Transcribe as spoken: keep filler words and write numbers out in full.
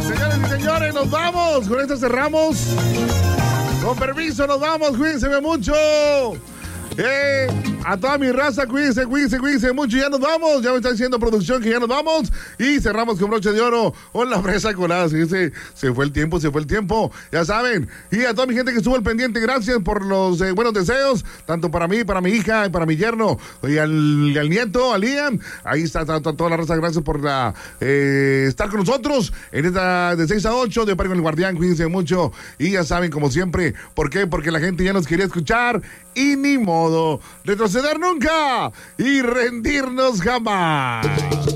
Señores y señores, nos vamos. Con esto cerramos. Con permiso, nos vamos. Cuídense mucho. Eh, a toda mi raza, cuídense, cuídense, cuídense mucho. Ya nos vamos. Ya me está diciendo producción que ya nos vamos. Y cerramos con broche de oro con la fresa colada. Sí, se, se fue el tiempo, se fue el tiempo. Ya saben. Y a toda mi gente que estuvo al pendiente, gracias por los eh, buenos deseos. Tanto para mí, para mi hija, para mi yerno. Y al, al nieto, a Liam. Ahí está, está, está toda la raza. Gracias por la, eh, estar con nosotros en esta de seis a ocho de Parque con el Guardián. Cuídense mucho. Y ya saben, como siempre, ¿por qué? Porque la gente ya nos quería escuchar. Y ni modo. Retroceder nunca y rendirnos jamás.